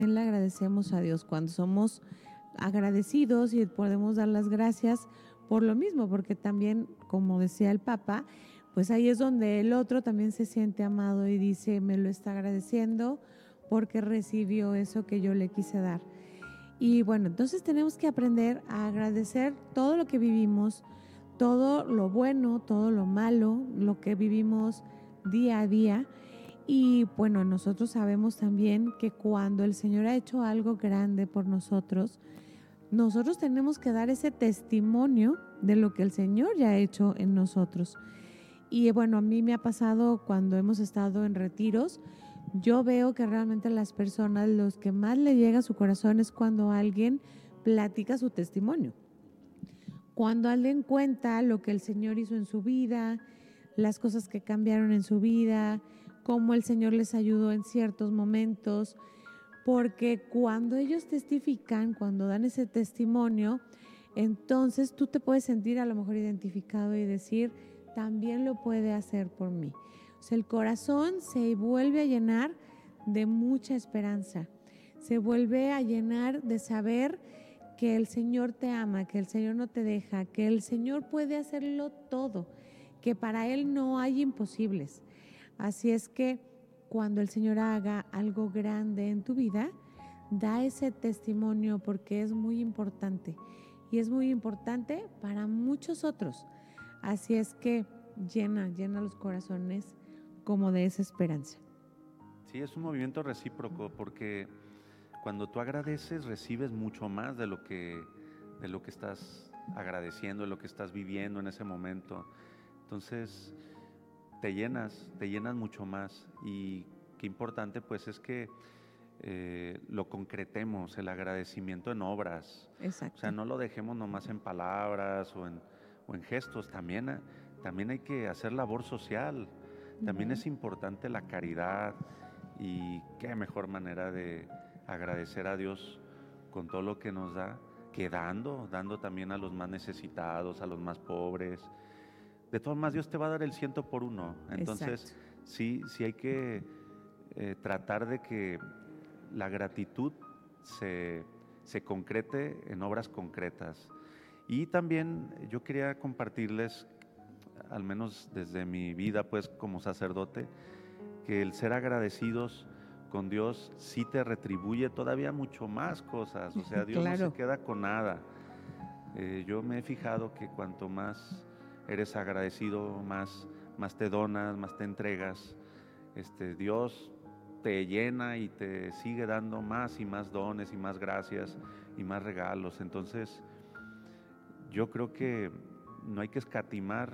le agradecemos a Dios cuando somos agradecidos y podemos dar las gracias por lo mismo, porque también, como decía el Papa, pues ahí es donde el otro también se siente amado y dice, me lo está agradeciendo porque recibió eso que yo le quise dar. Y bueno, entonces tenemos que aprender a agradecer todo lo que vivimos, todo lo bueno, todo lo malo, lo que vivimos día a día. Y bueno, nosotros sabemos también que cuando el Señor ha hecho algo grande por nosotros tenemos que dar ese testimonio de lo que el Señor ya ha hecho en nosotros. Y bueno, a mí me ha pasado cuando hemos estado en retiros, yo veo que realmente las personas, los que más le llega a su corazón es cuando alguien platica su testimonio. Cuando alguien cuenta lo que el Señor hizo en su vida, las cosas que cambiaron en su vida, cómo el Señor les ayudó en ciertos momentos, porque cuando ellos testifican, cuando dan ese testimonio, entonces tú te puedes sentir a lo mejor identificado y decir, también lo puede hacer por mí. O sea, el corazón se vuelve a llenar de mucha esperanza, se vuelve a llenar de saber que el Señor te ama, que el Señor no te deja, que el Señor puede hacerlo todo, que para Él no hay imposibles. Así es que cuando el Señor haga algo grande en tu vida, da ese testimonio porque es muy importante y es muy importante para muchos otros. Así es que llena los corazones como de esa esperanza. Sí, es un movimiento recíproco porque cuando tú agradeces recibes mucho más de lo que estás agradeciendo, de lo que estás viviendo en ese momento. Entonces te llenas mucho más y qué importante pues es que lo concretemos, el agradecimiento en obras. Exacto. O sea, no lo dejemos nomás en palabras o en gestos, también hay que hacer labor social. También es importante la caridad y qué mejor manera de agradecer a Dios con todo lo que nos da que dando también a los más necesitados, a los más pobres. De todas maneras, Dios te va a dar el 100 por 1. Entonces, Exacto. sí hay que tratar de que la gratitud se concrete en obras concretas. Y también yo quería compartirles, al menos desde mi vida pues como sacerdote, que el ser agradecidos con Dios sí te retribuye todavía mucho más cosas. O sea, Dios no se Claro. queda con nada. Yo me he fijado que cuanto más eres agradecido, más te donas, más te entregas. Dios te llena y te sigue dando más y más dones y más gracias y más regalos. Entonces, yo creo que no hay que escatimar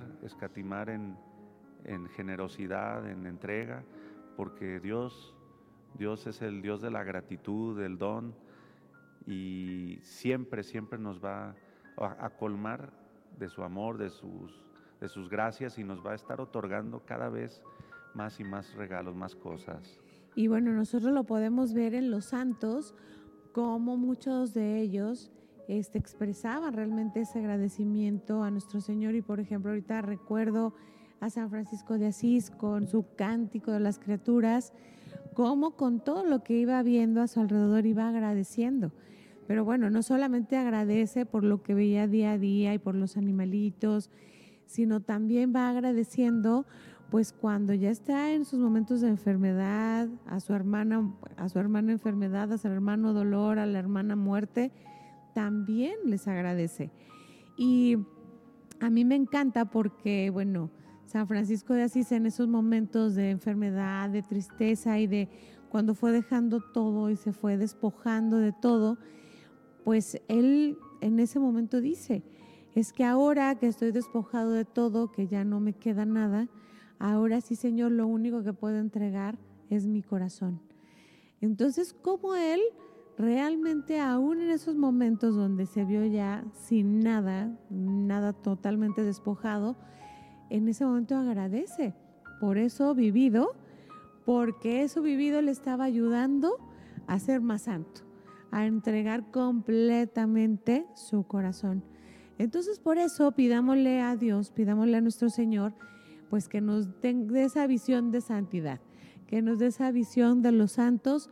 en generosidad, en entrega, porque Dios es el Dios de la gratitud, del don, y siempre nos va a colmar de su amor, de sus gracias, y nos va a estar otorgando cada vez más y más regalos, más cosas. Y bueno, nosotros lo podemos ver en los santos, como muchos de ellos expresaban realmente ese agradecimiento a nuestro Señor. Y por ejemplo, ahorita recuerdo a San Francisco de Asís con su cántico de las criaturas, como con todo lo que iba viendo a su alrededor iba agradeciendo. Pero bueno, no solamente agradece por lo que veía día a día y por los animalitos, sino también va agradeciendo pues cuando ya está en sus momentos de enfermedad, a su hermana enfermedad, a su hermano dolor, a la hermana muerte, también les agradece. Y a mí me encanta porque, bueno, San Francisco de Asís en esos momentos de enfermedad, de tristeza y de cuando fue dejando todo y se fue despojando de todo, pues él en ese momento dice, es que ahora que estoy despojado de todo, que ya no me queda nada, ahora sí, Señor, lo único que puedo entregar es mi corazón. Entonces, como él realmente aún en esos momentos donde se vio ya sin nada totalmente despojado, en ese momento agradece por eso vivido, porque eso vivido le estaba ayudando a ser más santo, a entregar completamente su corazón. Entonces, por eso pidámosle a Dios, pidámosle a nuestro Señor, pues que nos dé esa visión de santidad, que nos dé esa visión de los santos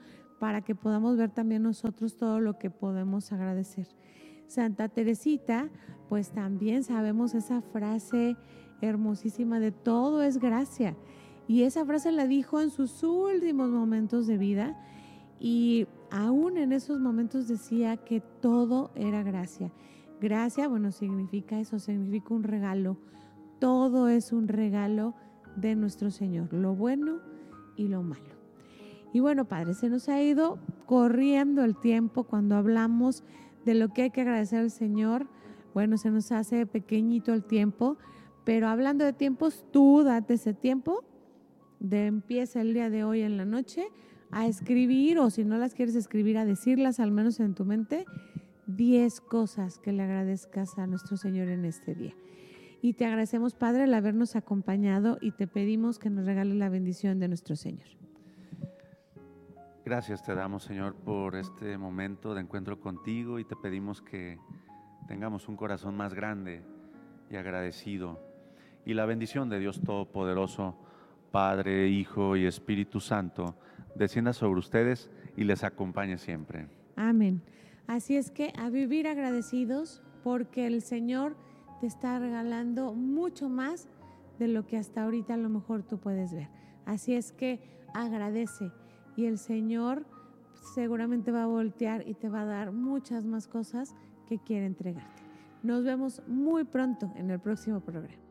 para que podamos ver también nosotros todo lo que podemos agradecer. Santa Teresita, pues también sabemos esa frase hermosísima de todo es gracia. Y esa frase la dijo en sus últimos momentos de vida y aún en esos momentos decía que todo era gracia. Gracia, bueno, significa eso, significa un regalo. Todo es un regalo de nuestro Señor, lo bueno y lo malo. Y bueno, Padre, se nos ha ido corriendo el tiempo cuando hablamos de lo que hay que agradecer al Señor. Bueno, se nos hace pequeñito el tiempo, pero hablando de tiempos, tú date ese tiempo empieza el día de hoy en la noche a escribir, o si no las quieres escribir, a decirlas al menos en tu mente, 10 cosas que le agradezcas a nuestro Señor en este día. Y te agradecemos, Padre, el habernos acompañado y te pedimos que nos regales la bendición de nuestro Señor. Gracias te damos, Señor, por este momento de encuentro contigo y te pedimos que tengamos un corazón más grande y agradecido. Y la bendición de Dios Todopoderoso, Padre, Hijo y Espíritu Santo, descienda sobre ustedes y les acompañe siempre. Amén. Así es que a vivir agradecidos porque el Señor te está regalando mucho más de lo que hasta ahorita a lo mejor tú puedes ver. Así es que agradece y el Señor seguramente va a voltear y te va a dar muchas más cosas que quiere entregarte. Nos vemos muy pronto en el próximo programa.